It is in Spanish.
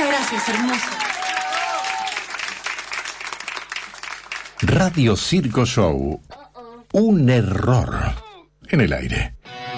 Muchas gracias, hermoso. Radio Circo Show. Un error en el aire.